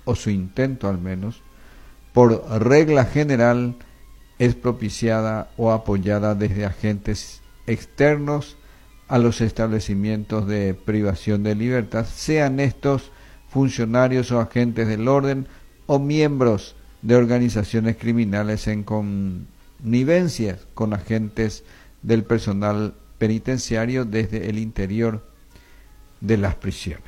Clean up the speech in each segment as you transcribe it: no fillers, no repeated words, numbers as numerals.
o su intento al menos, por regla general, es propiciada o apoyada desde agentes externos a los establecimientos de privación de libertad, sean estos funcionarios o agentes del orden o miembros de organizaciones criminales en connivencias con agentes del personal penitenciario desde el interior de las prisiones.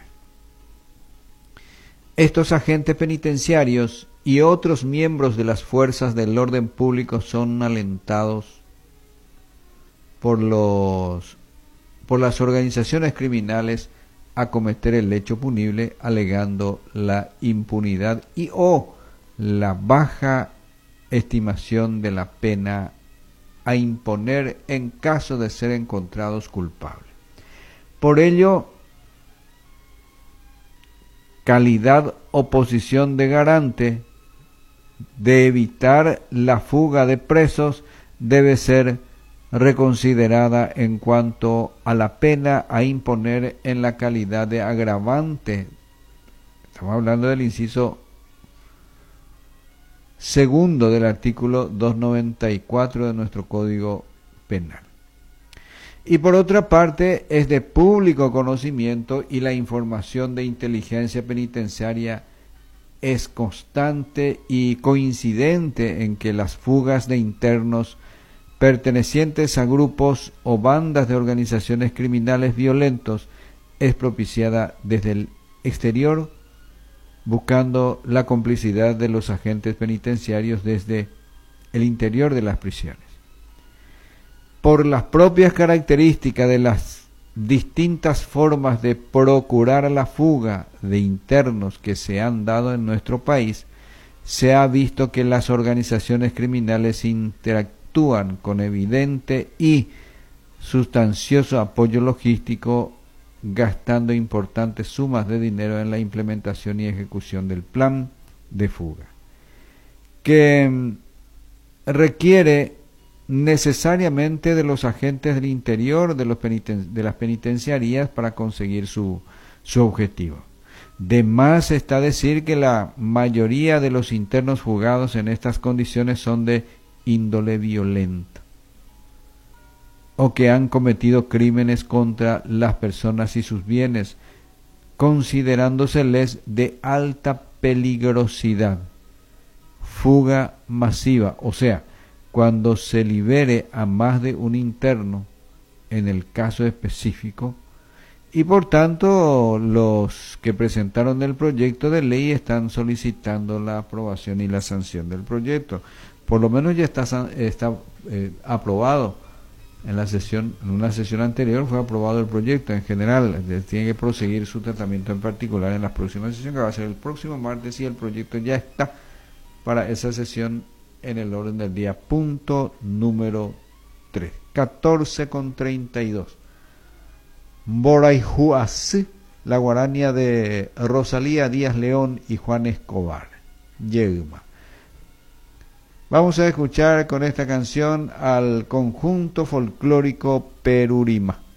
Estos agentes penitenciarios y otros miembros de las fuerzas del orden público son alentados por las organizaciones criminales a cometer el hecho punible, alegando la impunidad y o la baja estimación de la pena a imponer en caso de ser encontrados culpables. Por ello, calidad o posición de garante de evitar la fuga de presos debe ser reconsiderada en cuanto a la pena a imponer en la calidad de agravante. Estamos hablando del inciso segundo del artículo 294 de nuestro Código Penal. Y por otra parte, es de público conocimiento y la información de inteligencia penitenciaria es constante y coincidente en que las fugas de internos pertenecientes a grupos o bandas de organizaciones criminales violentos es propiciada desde el exterior, buscando la complicidad de los agentes penitenciarios desde el interior de las prisiones. Por las propias características de las distintas formas de procurar la fuga de internos que se han dado en nuestro país, se ha visto que las organizaciones criminales interactúan con evidente y sustancioso apoyo logístico, gastando importantes sumas de dinero en la implementación y ejecución del plan de fuga, que requiere necesariamente de los agentes del interior de las penitenciarías para conseguir su objetivo. De más está decir que la mayoría de los internos fugados en estas condiciones son de índole violenta o que han cometido crímenes contra las personas y sus bienes, considerándoseles de alta peligrosidad. Fuga masiva, o sea, cuando se libere a más de un interno en el caso específico, y por tanto los que presentaron el proyecto de ley están solicitando la aprobación y la sanción del proyecto. Por lo menos ya está aprobado en una sesión anterior fue aprobado el proyecto. En general tiene que proseguir su tratamiento en particular en la próxima sesión, que va a ser el próximo martes, y el proyecto ya está para esa sesión en el orden del día. Punto número 3, 14:32. Boraihuasi, la guarania de Rosalía Díaz León y Juan Escobar. Yegma. Vamos a escuchar con esta canción al conjunto folclórico Perurima.